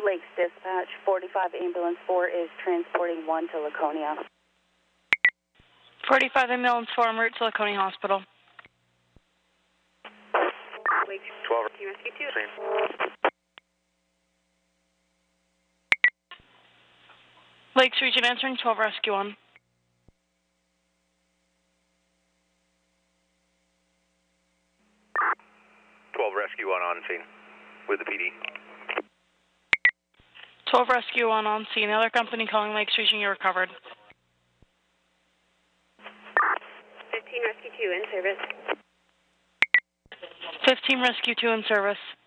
Lakes Dispatch, 45 Ambulance 4 is transporting 1 to Laconia. 45 Ambulance 4 en route to Laconia Hospital. Lakes 12 Rescue 2. Lakes Region answering 12 Rescue 1. 12 Rescue 1 on scene with the PD. 12 Rescue 1 on scene. The other company calling Lakes Region, you recovered. 15 Rescue 2 in service. 15 Rescue 2 in service.